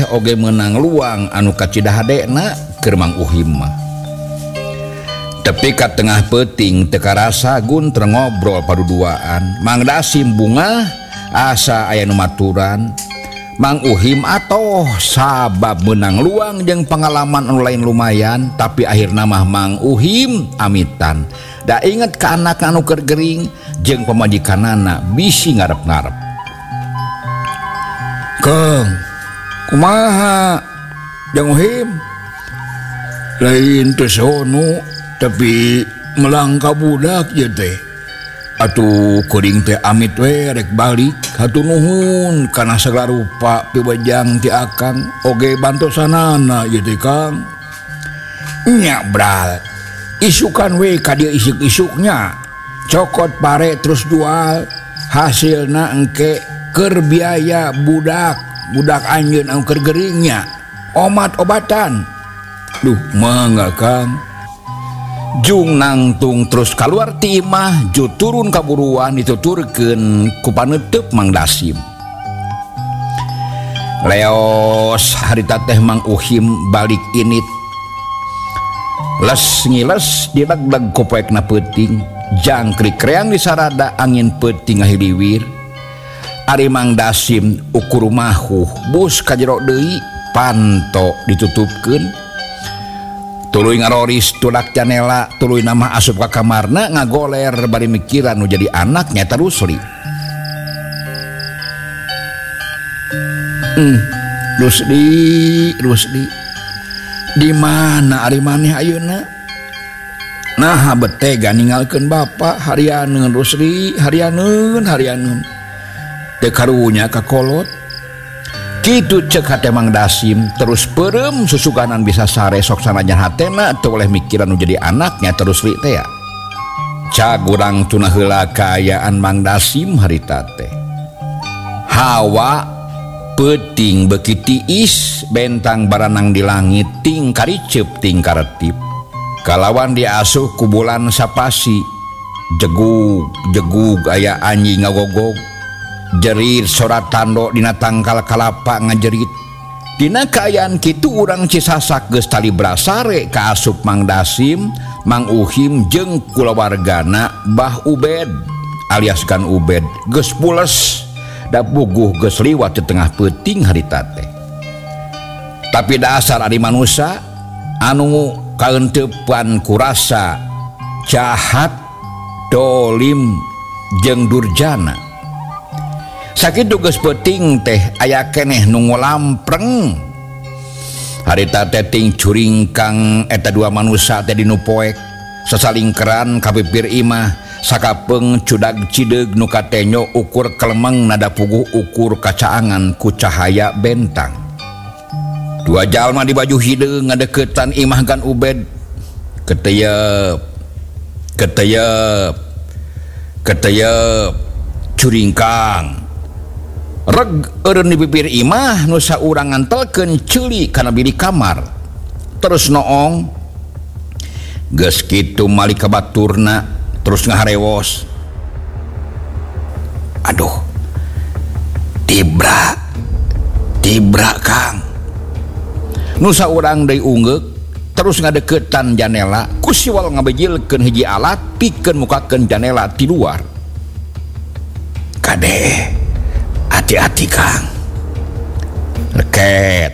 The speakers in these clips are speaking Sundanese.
teh oge menang luang anu kacidahadekna keur Mang Uhim mah. Tepi ka tengah peuting teu karasa gunter ngobrol paduduaan. Mang Dasim bunga asa aya nu maturan. Mang Uhim atoh sabab menang luang jeung pengalaman anu lain lumayan, tapi akhirna mah Mang Uhim amitan. Da inget ka anak anu keur gering jeung pamajikanana bisi ngarep-ngarep. Kang, kumaha jeung Uhim? Lain teu sono tapi melangkah budak ya teh. Atuh kuring teh amit we rek balik hatur nuhun kana segala rupa piwajang ti akang oge bantosanana ya teh Kang. Nya bral, isukan we ka dieu isuk-isuknya. Cokot pare terus jual, hasilna engke keur biaya budak anjeun anu keur geringnya. Obat-obatan. Duh, mangga Kang. Jung nangtung terus kaluar ti imah ju turun kaburuan dituturkeun ku paneuteub Mang Dasim. Leos harita teh Mang Uhim balik init. Les ngiles dilag-lag ku poekna peuting, jangkrik reang disarada angin peuting ngahiliwir. Ari Mang Dasim ukur mahuh bus ka jero deui panto ditutupkeun. Tuluy ngaroris tulak janela, tuluy nama asup ka kamarna ngagoler bari mikiran nu jadi anak nya Rusli. Rusli. Di mana ari maneh ayeuna? Nah betega ninggalkeun bapa harianeun Rusli, harianeun. Teu karunya ka kolot. Kitu cek hate Mang Dasim terus perem susuganan bisa sare sok sanajan hatena teu oleh mikiran nu jadi anaknya terus li teh. Cagurang tuna heula kaayaan Mang Dasim harita teh. Hawa peuting beuki tiis, bentang baranang di langit ting kariceup ting karetip. Kalawan diasuh ku bulan sapasi, jegug aya anjing ngagogog. Jerit sorat tando dina tangkal kalapa ngajerit. Dina kaayaan kitu urang Cisasak geus tali brasare ka asup Mang Dasim, Mang Uhim jeung kulawargana Bah Ubed alias Gan Ubed geus pules da puguh geus liwat di tengah peuting harita teh. Tapi dasar ari manusia anu kaeuntepan ku rasa jahat, dolim jeung durjana. Sakitu geus peuting teh aya keneh nu ngolampreng. Harita teh ting curingkang eta dua manusia teh dinu poek sasalingkeran kapipir imah sakapeung cudag cideug nu katenyo ukur kelemeng nada puguh ukur kacaangan ku cahaya bentang. Dua jalma di baju hideung ngadeuketan imah Gan Ubed. Keteyep curingkang. Reg eureun di bibir imah nu saurang ngantelkeun ceuli kana bilik kamar. Terus noong geus kitu mali ka baturna terus ngaharewos. Aduh. Tibra Kang. Nu saurang deui ungeuk terus ngadeuketan janela ku siwal ngabejilkeun hiji alat pikeun mukakeun janela ti luar. Kade hati-hati Kang. Leket.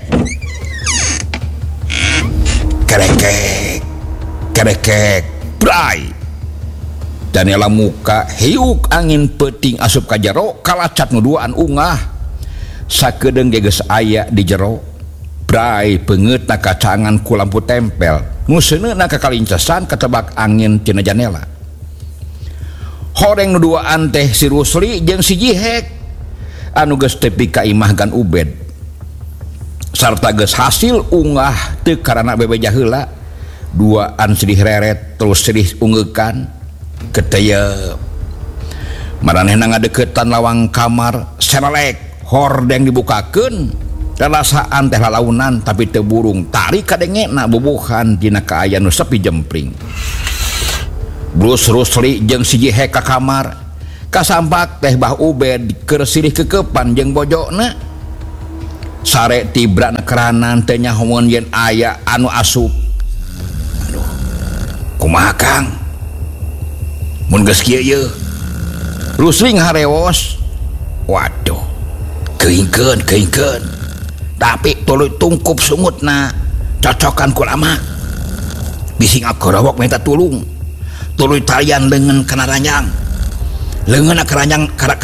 Kerekek. Bray. Janela muka hiuk angin peuting asup ka jero kalacat nu duaan ungah. Sakedeung ge geus aya di jero. Bray peungeutna kacangan ku lampu tempel. Nu seuneuna ka kalincesan katebak angin tina janela. Horeng nu duaan teh si Rusli jeung si Jihek anu geus tepi ka imah Gan Ubed sarta geus hasil ungah teu karana bebeja heula. Duaan sedih reret terus sedih ungeukan. Keteyep maranehna ngadeuketan lawang kamar serelek hordeng dibukakeun rasaan teh lalaunan tapi teu burung tari kadengena bubuhan dina kaayaan nu sepi jempring. Bruce Rusli jeung si Jihek ka kamar kasampak teh Bah Ubed keur silih kekepan jeung bojona. sare tibra keranan teh nyahoeun yen aya anu asup. Aduh, kumaha Kang? Mun geus kieu ye Rusli ngareos. Waduh, keingkeun tapi tuluy tungkup sungutna cocokan ku lama bisi ngagorowok minta tulung tuluy talian leungeun kana ranjang leungeunna ka ranjang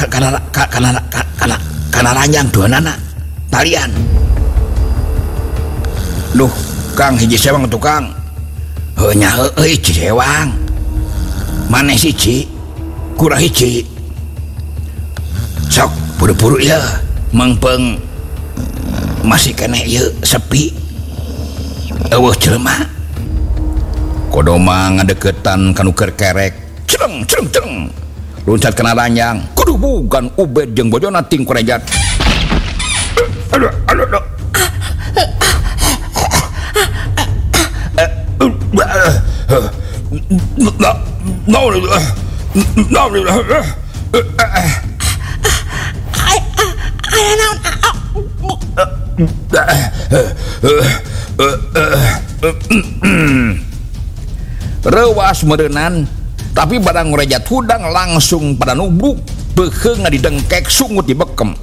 kana ranjang duanana talian. Duh Kang, hiji sewang tuh Kang. Heuh nya euy sewang maneh siji kurang hiji sok buru-buru ya mengpeng masih kena ya sepi eueuh jelema kodo mah ngadeukeutan kanu keur kerek cereng loncat kena ranjang kudu bukan Ubed jeung bojona ting kurejat. Aduh rewas merenan tapi barang ngorejat hudang langsung pada nubruk beheung didengkek sungut dibekem.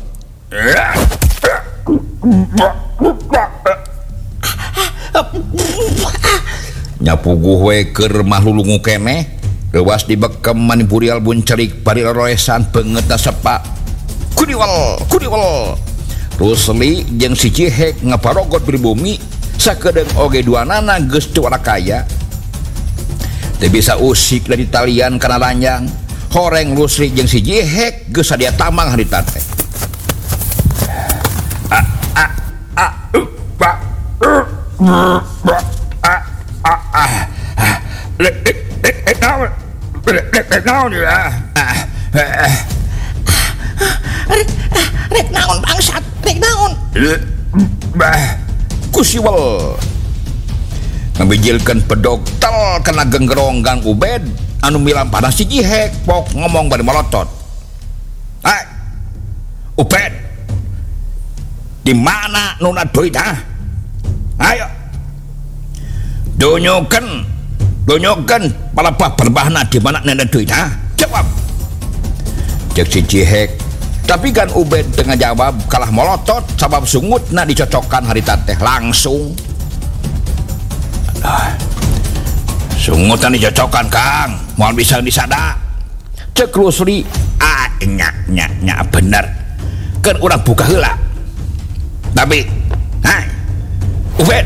Nyapuguh we keur mahlulungu keneh rewas dibekem manipurial buncerik bari roesan beungeutna sepak kudiwel Rusli jeung si Cihek ngaparogot pribumi sakedeung oge duanana geus teu kaya teu bisa usik dari talian kana ranjang horeng Rusli jeung si Cihek geus sadia tamang harita teh. Rek naon bangsat, rek naon? Kusiwel ngabijilkeun pedog tel kena genggeronggang Ubed anu milam pada si Cihek pok ngomong bari malotot. Hai Ubed, di mana nuna duit ha? Ayo dunyokeun palapah perbahna di mana nuna duit ha? Jawab. Cek si Cihek tapi kan Ubed tengah jawab kalah molotot sabab sungutna dicocokan harita teh langsung. Sungutan dicocokan Kang moal bisa disada. Cek Rusli nya bener kan urang buka heula tapi hai Ubed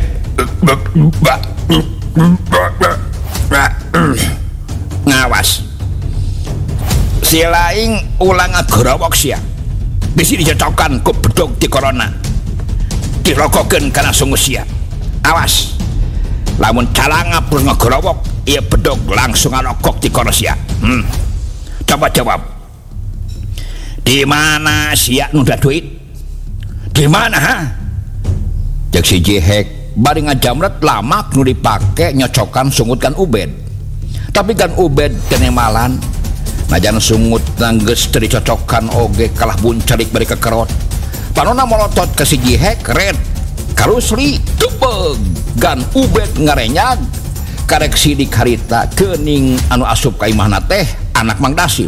ngawas si laing ulang ngagerawok sia bisi dicocokan ku bedog di corona dirokokeun kana sungut sia. Awas lamun calanga pur ngagerawok ieu bedog langsung ngarokok di corona sia. Coba jawab di mana sia nu da duit di mana ha? Cek si Cihek bari ngajamret lamak nu dipake nyocokan sungutkan Ubed tapi kan Ubed kenemalan najan sungut nanggeus teu dicocokan oge kalah buncerik bari kekerot panonna molotot ke si Cihek red ka Rusli tebeg gan Ubed ngarenyag karek sidik harita keuning anu asup ka imahna teh anak Mang Dasim.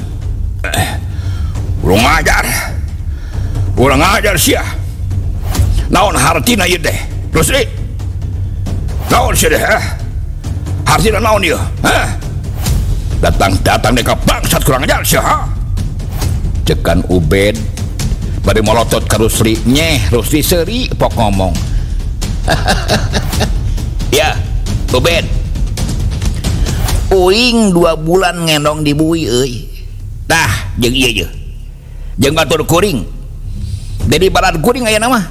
Urang ajar sia naon hartina ieu teh Rusli naon sia teh hartina naon ieu datang deka bangsat kurang ajar sia ha? Cekan Ubed bari molotot ka Rusli nyeh Rusli seuri pok ngomong. Ya Ubed uing 2 bulan ngendong di bui euy tah jeung ieu je jeung batur kuring jadi barat kuring aya nama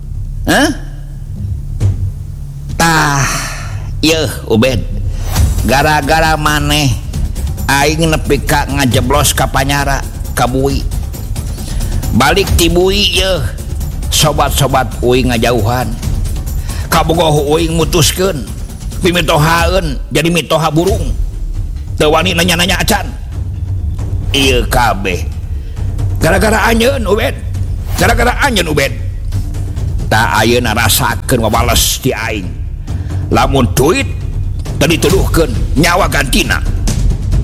tah ieu Ubed gara-gara maneh aing nepi ka ngajeblos ka Panyara ka bui balik ti bui ieu sobat-sobat uing ngajauhan kabogoh uing mutuskeun pimitohaeun jadi mitoha burung teu wani nanya-nanya acan ieu kabeh gara-gara anjeun Ubed tak ayeuna rasakeun wabales ti aing lamun duit teu dituduhkeun nyawa gantina